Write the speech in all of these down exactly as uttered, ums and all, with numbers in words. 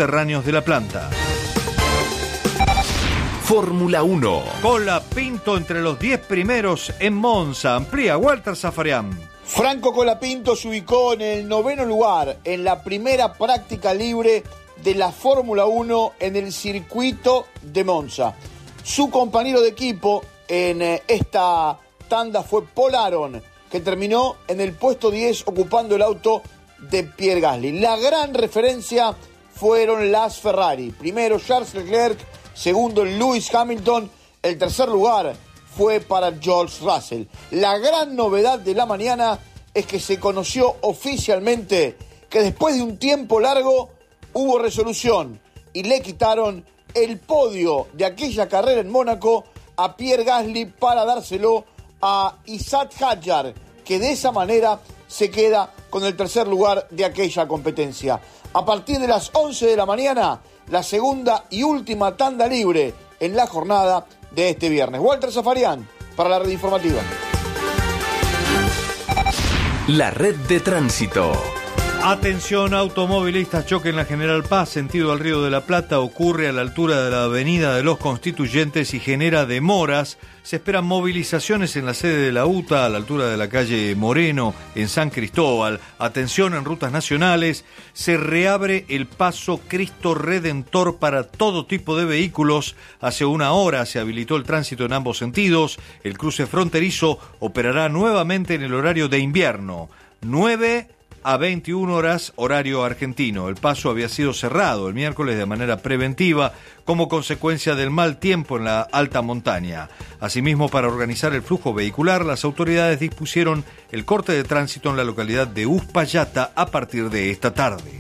subterráneos de la planta. Fórmula uno. Colapinto entre los diez primeros en Monza. Amplía Walter Zafarian. Franco Colapinto se ubicó en el noveno lugar en la primera práctica libre de la Fórmula uno en el circuito de Monza. Su compañero de equipo en esta tanda fue Paul Aron, que terminó en el puesto diez ocupando el auto de Pierre Gasly. La gran referencia fueron las Ferrari. Primero Charles Leclerc, segundo Lewis Hamilton, el tercer lugar fue para George Russell. La gran novedad de la mañana es que se conoció oficialmente que después de un tiempo largo hubo resolución y le quitaron el podio de aquella carrera en Mónaco a Pierre Gasly para dárselo a Isaac Hadjar, que de esa manera se queda con el tercer lugar de aquella competencia. A partir de las once de la mañana, la segunda y última tanda libre en la jornada de este viernes. Walter Zafarian para la red informativa. La red de tránsito. Atención automovilistas, choque en la General Paz, sentido al Río de la Plata, ocurre a la altura de la Avenida de los Constituyentes y genera demoras. Se esperan movilizaciones en la sede de la U T A, a la altura de la calle Moreno, en San Cristóbal. Atención en rutas nacionales, se reabre el paso Cristo Redentor para todo tipo de vehículos. Hace una hora se habilitó el tránsito en ambos sentidos. El cruce fronterizo operará nuevamente en el horario de invierno, nueve a veintiuna horas, horario argentino. El paso había sido cerrado el miércoles de manera preventiva como consecuencia del mal tiempo en la alta montaña. Asimismo, para organizar el flujo vehicular, las autoridades dispusieron el corte de tránsito en la localidad de Uspallata a partir de esta tarde.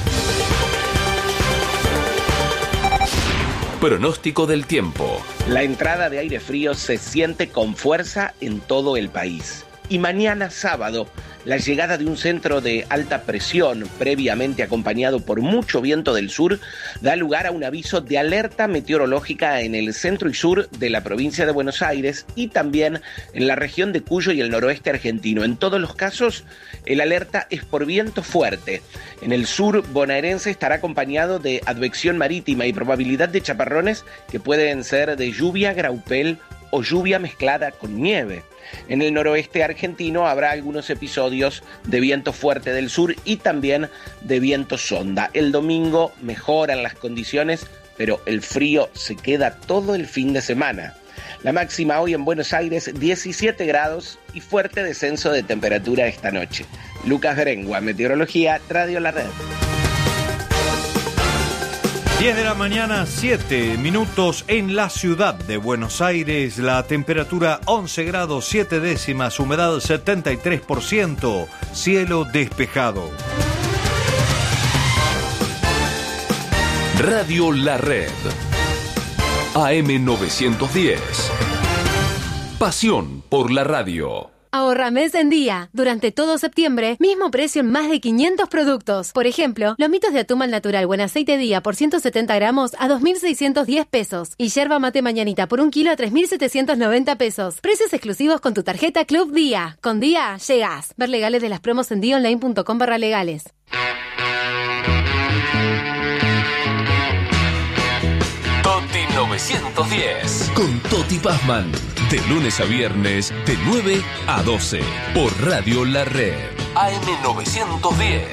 Pronóstico del tiempo. La entrada de aire frío se siente con fuerza en todo el país. Y mañana sábado, la llegada de un centro de alta presión, previamente acompañado por mucho viento del sur, da lugar a un aviso de alerta meteorológica en el centro y sur de la provincia de Buenos Aires y también en la región de Cuyo y el noroeste argentino. En todos los casos, el alerta es por viento fuerte. En el sur bonaerense estará acompañado de advección marítima y probabilidad de chaparrones que pueden ser de lluvia, graupel o lluvia mezclada con nieve. En el noroeste argentino habrá algunos episodios de viento fuerte del sur y también de viento sonda. El domingo mejoran las condiciones, pero el frío se queda todo el fin de semana. La máxima hoy en Buenos Aires, diecisiete grados y fuerte descenso de temperatura esta noche. Lucas Berengua, Meteorología, Radio La Red. diez de la mañana, siete minutos en la ciudad de Buenos Aires. La temperatura once grados, siete décimas, humedad setenta y tres por ciento, cielo despejado. Radio La Red. A M novecientos diez. Pasión por la radio. Ahorra mes en día. Durante todo septiembre, mismo precio en más de quinientos productos. Por ejemplo, lomitos de atún al natural buen aceite día por ciento setenta gramos a dos mil seiscientos diez pesos. Y yerba mate mañanita por un kilo a tres mil setecientos noventa pesos. Precios exclusivos con tu tarjeta Club Día. Con Día, llegás. Ver legales de las promos en dionline.com barra legales. Toti novecientos diez. Con Toti Pazman. De lunes a viernes, de nueve a doce. Por Radio La Red. A M novecientos diez.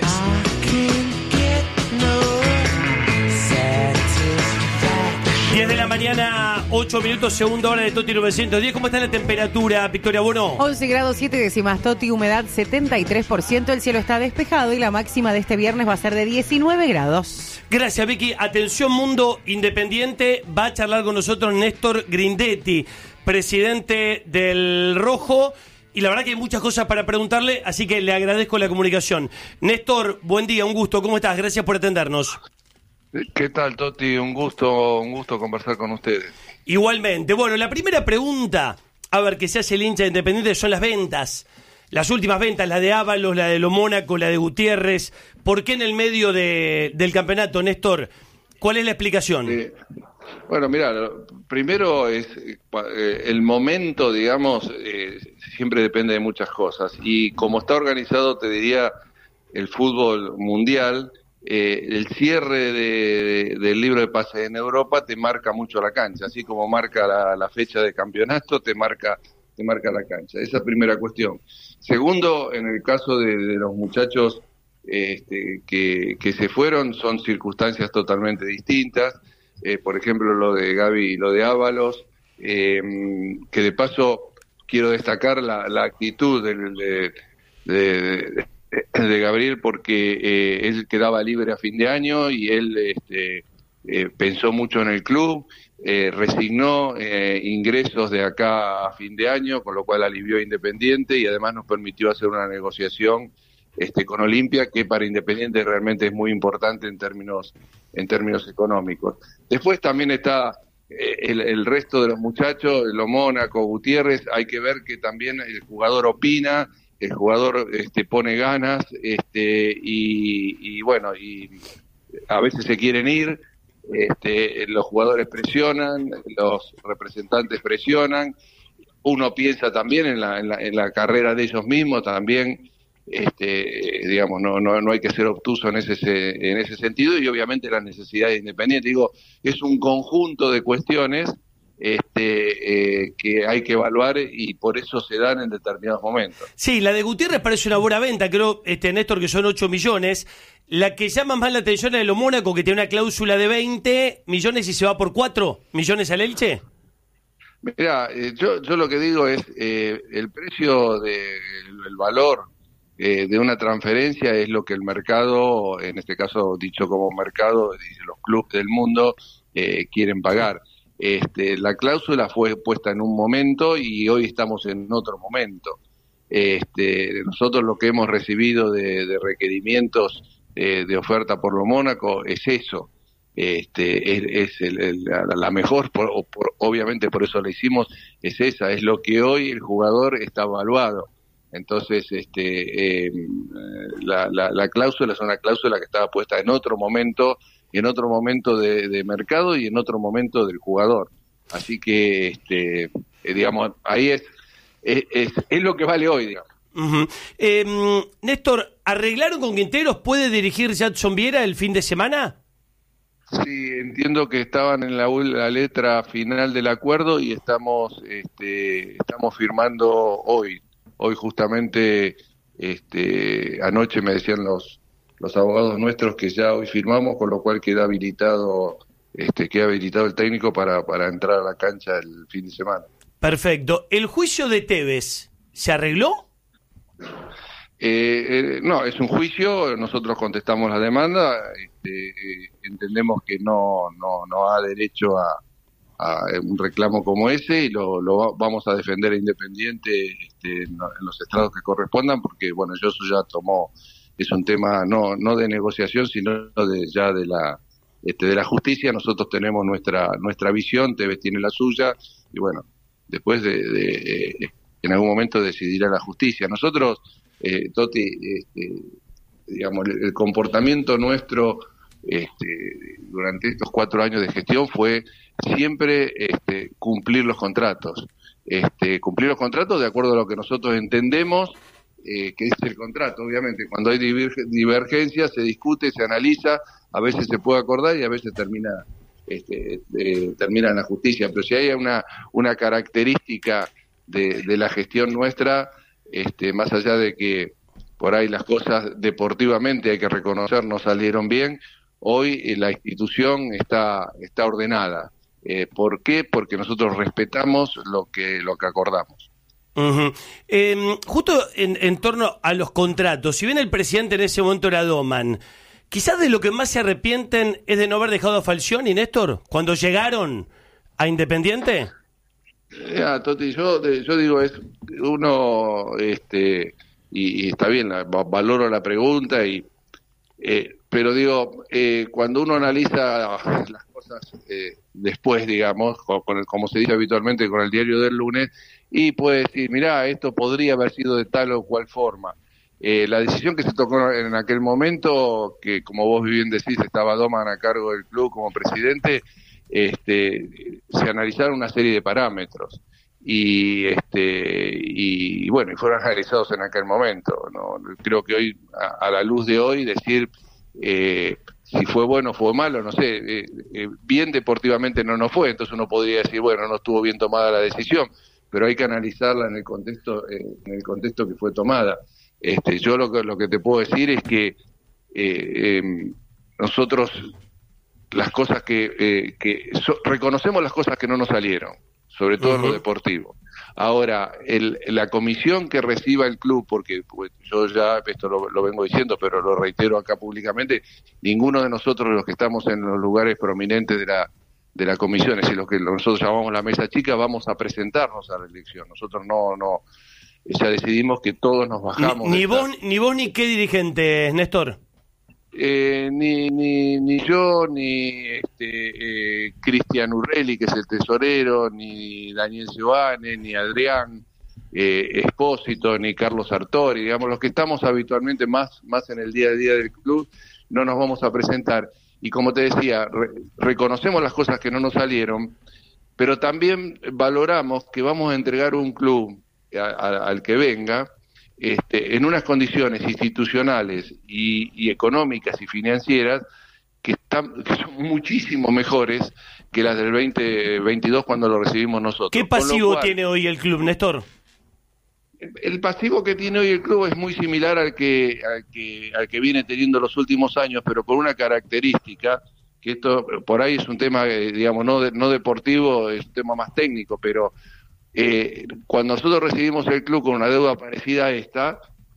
diez de la mañana, ocho minutos, segunda hora de Toti novecientos diez. ¿Cómo está la temperatura, Victoria Bono? once grados, siete décimas, Toti, humedad setenta y tres por ciento. El cielo está despejado y la máxima de este viernes va a ser de diecinueve grados. Gracias, Vicky. Atención, Mundo Independiente. Va a charlar con nosotros Néstor Grindetti, presidente del Rojo. Y la verdad que hay muchas cosas para preguntarle, así que le agradezco la comunicación. Néstor, buen día, un gusto. ¿Cómo estás? Gracias por atendernos. ¿Qué tal, Toti? Un gusto, un gusto conversar con ustedes. Igualmente. Bueno, la primera pregunta, a ver, que se hace el hincha Independiente, son las ventas. Las últimas ventas, la de Ábalos, la de Lo Mónaco, la de Gutiérrez. ¿Por qué en el medio de, del campeonato, Néstor? ¿Cuál es la explicación? Eh, bueno, mira, primero es eh, el momento, digamos, eh, siempre depende de muchas cosas. Y como está organizado, te diría, el fútbol mundial, eh, el cierre de, de, del libro de pases en Europa te marca mucho la cancha, así como marca la, la fecha de campeonato, te marca, te marca la cancha. Esa es primera cuestión. Segundo, en el caso de, de los muchachos este, que, que se fueron, son circunstancias totalmente distintas. Eh, por ejemplo, lo de Gaby y lo de Ábalos, eh, que de paso quiero destacar la, la actitud del, de, de, de de Gabriel, porque eh, él quedaba libre a fin de año y él este, eh, pensó mucho en el club, eh, resignó eh, ingresos de acá a fin de año, con lo cual alivió a Independiente y además nos permitió hacer una negociación este, con Olimpia, que para Independiente realmente es muy importante en términos en términos económicos. Después también está eh, el, el resto de los muchachos, Lo Mónaco, Gutiérrez. Hay que ver que también el jugador opina, el jugador este, pone ganas, este, y, y bueno, y a veces se quieren ir, este, los jugadores presionan, los representantes presionan, uno piensa también en la, en la, en la carrera de ellos mismos también, este, digamos, no, no, no hay que ser obtuso en ese, en ese sentido, y obviamente la necesidad de Independiente, digo, es un conjunto de cuestiones este eh, que hay que evaluar y por eso se dan en determinados momentos. Sí, la de Gutiérrez parece una buena venta, creo, este Néstor, que son ocho millones. La que llama más la atención es de Lo Mónaco, que tiene una cláusula de veinte millones y se va por cuatro millones al Elche. Mira, eh, yo, yo lo que digo es, eh, el precio, de, el, el valor eh, de una transferencia es lo que el mercado, en este caso dicho como mercado, los clubes del mundo eh, quieren pagar. Este, la cláusula fue puesta en un momento y hoy estamos en otro momento. Este, nosotros lo que hemos recibido de, de requerimientos eh, de oferta por Lo Mónaco es eso. Este, es, es el, el, la, la mejor, por, por, obviamente por eso la hicimos, es esa, es lo que hoy el jugador está evaluado. Entonces, este, eh, la, la, la cláusula es una cláusula que estaba puesta en otro momento, en otro momento de, de mercado y en otro momento del jugador. Así que, este, eh, digamos, ahí es, es, es, es lo que vale hoy, digamos. Uh-huh. eh, Néstor, ¿arreglaron con Quinteros? ¿Puede dirigir Jadson Viera el fin de semana? Sí, entiendo que estaban en la, la letra final del acuerdo y estamos, este, estamos firmando hoy. Hoy justamente, este, anoche me decían los los abogados nuestros que ya hoy firmamos, con lo cual queda habilitado, este, queda habilitado el técnico para, para entrar a la cancha el fin de semana. Perfecto. ¿El juicio de Tevez se arregló? Eh, eh, no, es un juicio, nosotros contestamos la demanda, este, eh, entendemos que no, no, no ha derecho a, a un reclamo como ese y lo, lo vamos a defender a Independiente este, en, en los estrados que correspondan, porque bueno, yo eso ya tomó... es un tema no no de negociación, sino de ya de la este, de la justicia. Nosotros tenemos nuestra nuestra visión, Tevez tiene la suya, y bueno, después de, de eh, en algún momento decidirá la justicia. Nosotros, eh, Toti, este, digamos, el, el comportamiento nuestro este, durante estos cuatro años de gestión fue siempre este, cumplir los contratos, este, cumplir los contratos de acuerdo a lo que nosotros entendemos Eh, que es el contrato. Obviamente cuando hay divergencia se discute, se analiza, a veces se puede acordar y a veces termina este, eh, termina en la justicia, pero si hay una una característica de, de la gestión nuestra, este, más allá de que por ahí las cosas deportivamente hay que reconocer no salieron bien, hoy eh, la institución está está ordenada. Eh, ¿por qué? Porque nosotros respetamos lo que lo que acordamos. Uh-huh. Eh, justo en, en torno a los contratos, si bien el presidente en ese momento era Doman, quizás de lo que más se arrepienten es de no haber dejado a Falcioni, Néstor, cuando llegaron a Independiente. Ya, Toti, yo, yo digo, es uno, este, y, y está bien, la, valoro la pregunta, y eh, pero digo, eh, cuando uno analiza las cosas eh, después, digamos, con, con el, como se dice habitualmente con el diario del lunes, y puede decir, mirá, esto podría haber sido de tal o cual forma. Eh, la decisión que se tocó en aquel momento, que como vos bien decís, estaba Doman a cargo del club como presidente, este, se analizaron una serie de parámetros y este y, y bueno, y fueron analizados en aquel momento, ¿no? Creo que hoy, a, a la luz de hoy, decir eh, si fue bueno o fue malo, no sé, eh, eh, bien deportivamente no nos fue, entonces uno podría decir, bueno, no estuvo bien tomada la decisión, pero hay que analizarla en el contexto, eh, en el contexto que fue tomada. Este, yo lo que, lo que te puedo decir es que eh, eh, nosotros las cosas que, eh, que so, reconocemos las cosas que no nos salieron, sobre todo uh-huh. en lo deportivo. Ahora, el, la comisión que reciba el club, porque pues, yo ya esto lo, lo vengo diciendo, pero lo reitero acá públicamente, ninguno de nosotros los que estamos en los lugares prominentes de la de la comisión, es decir, lo que nosotros llamamos la mesa chica, vamos a presentarnos a la elección. Nosotros no, no, ya decidimos que todos nos bajamos. Ni, ni vos, ni vos ni qué dirigentes, Néstor. Eh, ni, ni ni yo, ni este eh, Cristian Urrelli, que es el tesorero, ni Daniel Giovanni, ni Adrián eh, Espósito, ni Carlos Sartori, digamos, los que estamos habitualmente más, más en el día a día del club, no nos vamos a presentar. Y como te decía, re, reconocemos las cosas que no nos salieron, pero también valoramos que vamos a entregar un club a, a, al que venga este, en unas condiciones institucionales y, y económicas y financieras que, están, que son muchísimo mejores que las del veinte veintidós cuando lo recibimos nosotros. ¿Qué pasivo cual, tiene hoy el club, Néstor? El pasivo que tiene hoy el club es muy similar al que, al que al que viene teniendo los últimos años, pero con una característica, que esto por ahí es un tema, digamos, no, de, no deportivo, es un tema más técnico, pero eh, cuando nosotros recibimos el club con una deuda parecida a esta,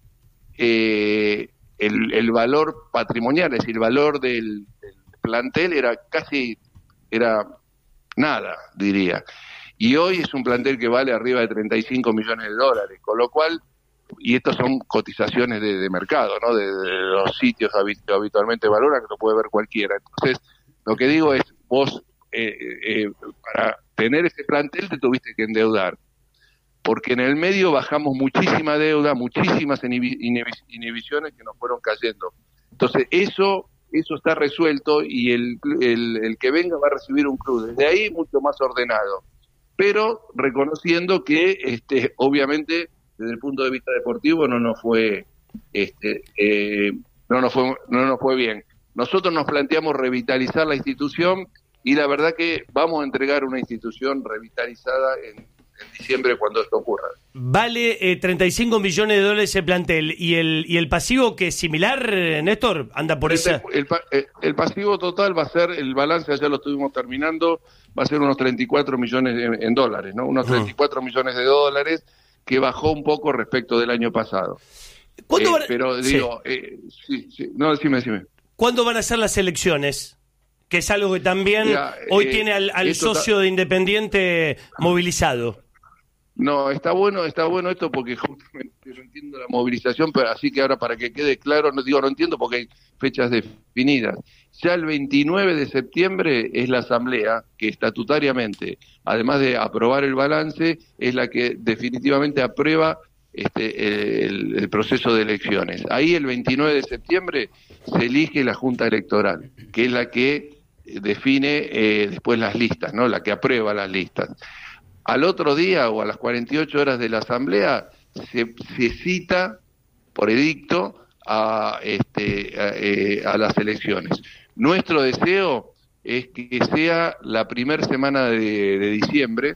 eh, el, el valor patrimonial, es decir, el valor del, del plantel era casi, era nada, diría. Y hoy es un plantel que vale arriba de treinta y cinco millones de dólares, con lo cual, y estas son cotizaciones de, de mercado, ¿no? De, de los sitios que habitualmente valoran, que lo puede ver cualquiera. Entonces, lo que digo es, vos, eh, eh, para tener ese plantel te tuviste que endeudar, porque en el medio bajamos muchísima deuda, muchísimas inhibi- inhibi- inhibiciones que nos fueron cayendo. Entonces, eso... eso está resuelto y el, el, el que venga va a recibir un club desde ahí mucho más ordenado, pero reconociendo que este obviamente desde el punto de vista deportivo no nos fue este eh, no nos fue no nos fue bien. Nosotros nos planteamos revitalizar la institución y la verdad que vamos a entregar una institución revitalizada en, en diciembre cuando esto ocurra. Vale eh, treinta y cinco millones de dólares el plantel y el y el pasivo, que es similar, Néstor, anda por el, esa. El, el, el pasivo total va a ser, el balance ya lo estuvimos terminando, va a ser unos treinta y cuatro millones en, en dólares, ¿no? Unos treinta y cuatro uh-huh. millones de dólares, que bajó un poco respecto del año pasado. ¿Cuándo eh, van... Pero digo, sí. Eh, sí, sí. no, decime, decime. ¿Cuándo van a ser las elecciones? Que es algo que también Mira, hoy eh, tiene al, al socio ta... de Independiente movilizado. No, está bueno, está bueno esto porque justamente yo entiendo la movilización, pero así que ahora para que quede claro, no digo no entiendo porque hay fechas definidas. Ya el veintinueve de septiembre es la asamblea que estatutariamente, además de aprobar el balance, es la que definitivamente aprueba este el, el proceso de elecciones. Ahí el veintinueve de septiembre se elige la Junta Electoral, que es la que define eh, después las listas, ¿no? La que aprueba las listas. Al otro día o a las cuarenta y ocho horas de la asamblea se, se cita por edicto a, este, a, eh, a las elecciones. Nuestro deseo es que sea la primera semana de, de diciembre,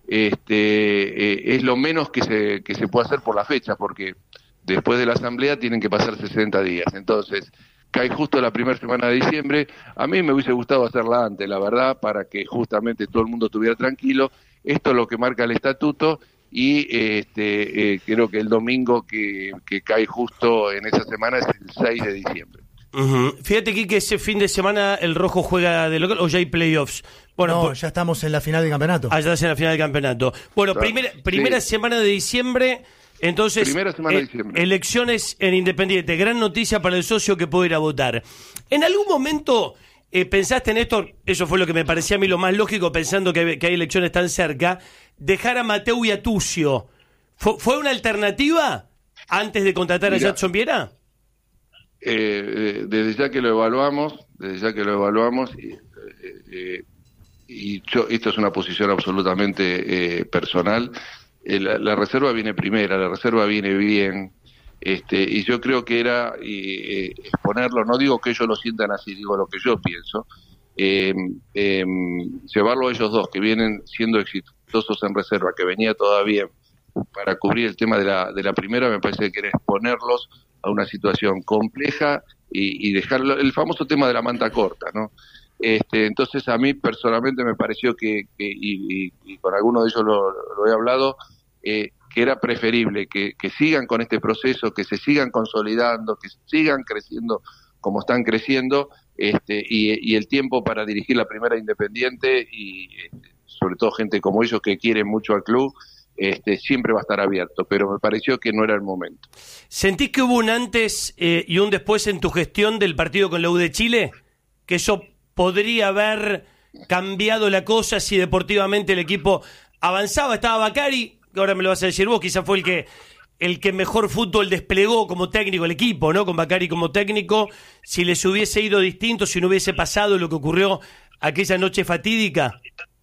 este, eh, es lo menos que se, que se puede hacer por la fecha, porque después de la asamblea tienen que pasar sesenta días. Entonces, cae justo la primera semana de diciembre. A mí me hubiese gustado hacerla antes, la verdad, para que justamente todo el mundo estuviera tranquilo. Esto es lo que marca el estatuto y este eh, creo que el domingo que, que cae justo en esa semana es el seis de diciembre. Uh-huh. Fíjate aquí que ese fin de semana el Rojo juega de local o ya hay playoffs. Bueno, no, por... ya estamos en la final del campeonato. Ah, ya estamos en la final del campeonato. Bueno, claro. primera, primera sí. semana de diciembre, entonces primera semana de diciembre. Elecciones en Independiente. Gran noticia para el socio que puede ir a votar. En algún momento... Eh, ¿pensaste, Néstor, eso fue lo que me parecía a mí lo más lógico, pensando que, que hay elecciones tan cerca, dejar a Mateu y a Tucio? ¿Fue, ¿Fue una alternativa antes de contratar Mira, a Jackson Viera? Eh, desde ya que lo evaluamos, desde ya que lo evaluamos, y, eh, eh, y yo, esto es una posición absolutamente eh, personal, eh, la, la reserva viene primera, la reserva viene bien, Este, y yo creo que era eh, exponerlo, no digo que ellos lo sientan así, digo lo que yo pienso, eh, eh, llevarlo a ellos dos, que vienen siendo exitosos en reserva, que venía todavía para cubrir el tema de la, de la primera, me parece que era exponerlos a una situación compleja y, y dejarlo, el famoso tema de la manta corta, ¿no? Este, entonces a mí personalmente me pareció que, que y, y, y con algunos de ellos lo, lo he hablado, eh, que era preferible que, que sigan con este proceso, que se sigan consolidando, que sigan creciendo como están creciendo, este, y, y el tiempo para dirigir la primera Independiente, y este, sobre todo gente como ellos que quieren mucho al club, este, siempre va a estar abierto, pero me pareció que no era el momento. ¿Sentís que hubo un antes eh, y un después en tu gestión del partido con la U de Chile? ¿Que eso podría haber cambiado la cosa si deportivamente el equipo avanzaba? Estaba Bacari, que ahora me lo vas a decir vos, quizás fue el que el que mejor fútbol desplegó como técnico el equipo, ¿no? Con Bacari como técnico. Si les hubiese ido distinto, si no hubiese pasado lo que ocurrió aquella noche fatídica.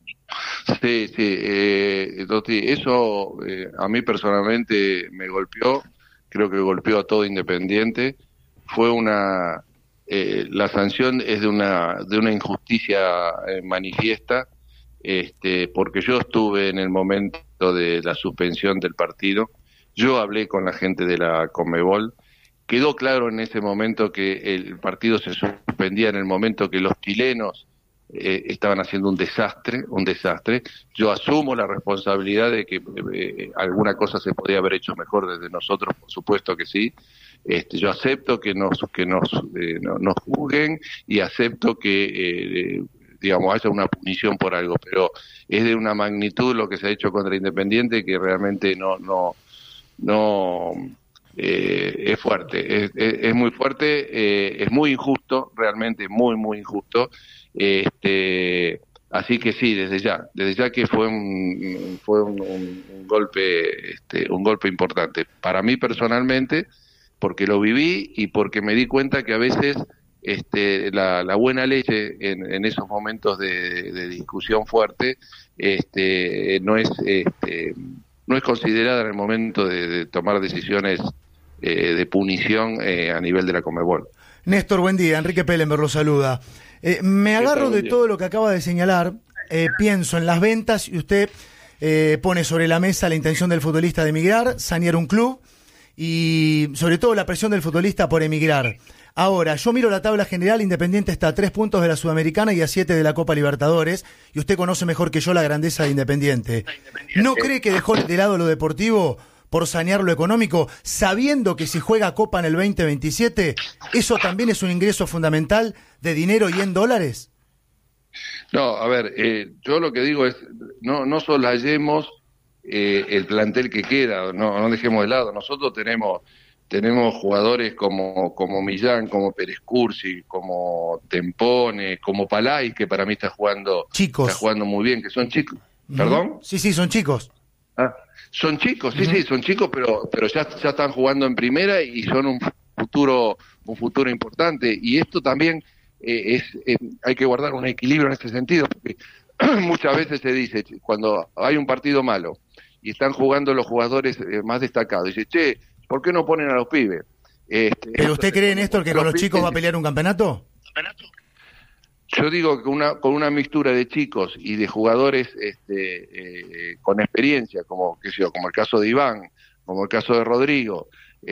Sí, sí, eh, Toti, eso eh, a mí personalmente me golpeó, creo que golpeó a todo Independiente. Fue una, eh, la sanción es de una de una injusticia eh, manifiesta, este, porque yo estuve en el momento de la suspensión del partido, yo hablé con la gente de la Conmebol, quedó claro en ese momento que el partido se suspendía en el momento que los chilenos Eh, estaban haciendo un desastre, un desastre. Yo asumo la responsabilidad de que eh, alguna cosa se podía haber hecho mejor desde nosotros, por supuesto que sí. Este, yo acepto que nos que nos eh, no, nos juzguen y acepto que eh, digamos haya una punición por algo, pero es de una magnitud lo que se ha hecho contra Independiente que realmente no no no eh, es fuerte, es, es, es muy fuerte, eh, es muy injusto, realmente muy muy injusto. Este, así que sí, desde ya, desde ya que fue un fue un, un, un golpe, este, un golpe importante para mí personalmente, porque lo viví y porque me di cuenta que a veces este, la, la buena leche en, en esos momentos de, de discusión fuerte, este, no es, este, no es considerada en el momento de, de tomar decisiones eh, de punición eh, a nivel de la Conmebol. Néstor, buen día. Enrique Pellenberg lo saluda. Eh, me agarro de todo lo que acaba de señalar, eh, pienso en las ventas y usted eh, pone sobre la mesa la intención del futbolista de emigrar, sanear un club y sobre todo la presión del futbolista por emigrar. Ahora, yo miro la tabla general, Independiente está a tres puntos de la Sudamericana y a siete de la Copa Libertadores, y usted conoce mejor que yo la grandeza de Independiente. ¿No cree que dejó de lado lo deportivo por sanear lo económico, sabiendo que si juega Copa en el veinte veintisiete, eso también es un ingreso fundamental de dinero y en dólares? No, a ver, eh, yo lo que digo es, no, no soslayemos eh, el plantel que queda, no, no dejemos de lado. Nosotros tenemos tenemos jugadores como como Millán, como Pérez Cursi, como Tempone, como Palay, que para mí está jugando chicos. está jugando muy bien, que son chicos. Uh-huh. ¿Perdón? Sí, sí, son chicos. Ah, son chicos, sí, uh-huh. sí, son chicos, pero pero ya, ya están jugando en primera y son un futuro un futuro importante. Y esto también eh, es eh, hay que guardar un equilibrio en este sentido, porque muchas veces se dice, cuando hay un partido malo y están jugando los jugadores eh, más destacados, dice, che, ¿por qué no ponen a los pibes? Este, ¿Pero usted cree, Néstor, que con los chicos va a pelear un campeonato? Yo digo que una, con una mixtura de chicos y de jugadores este, eh, con experiencia, como qué sé yo, como el caso de Iván, como el caso de Rodrigo,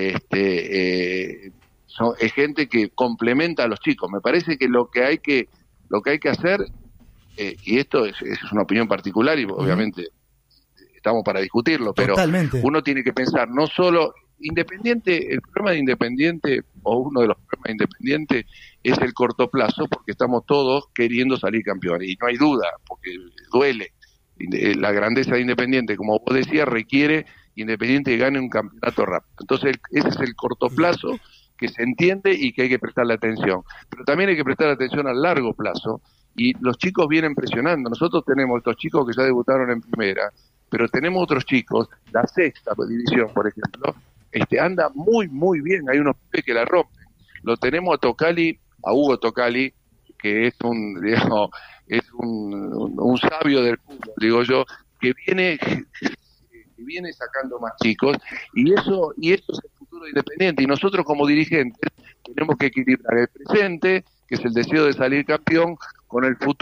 este, eh, son, es gente que complementa a los chicos. Me parece que lo que hay que lo que hay que hacer, eh, y esto es, es una opinión particular y obviamente uh-huh. estamos para discutirlo, pero Totalmente. Uno tiene que pensar no solo Independiente, el problema de Independiente, o uno de los problemas de Independiente, es el corto plazo, porque estamos todos queriendo salir campeones, y no hay duda, porque duele. La grandeza de Independiente, como vos decías, requiere Independiente que gane un campeonato rápido. Entonces, ese es el corto plazo que se entiende y que hay que prestarle atención. Pero también hay que prestar atención al largo plazo, y los chicos vienen presionando. Nosotros tenemos estos chicos que ya debutaron en primera, pero tenemos otros chicos, la sexta división, por ejemplo, este anda muy, muy bien, hay unos pibes que la rompen. Lo tenemos a Tocali, a Hugo Tocali, que es un, digamos, es un, un, un sabio del fútbol, digo yo, que viene, que viene sacando más chicos, y eso, y eso es futuro de Independiente, y nosotros como dirigentes tenemos que equilibrar el presente, que es el deseo de salir campeón, con el futuro.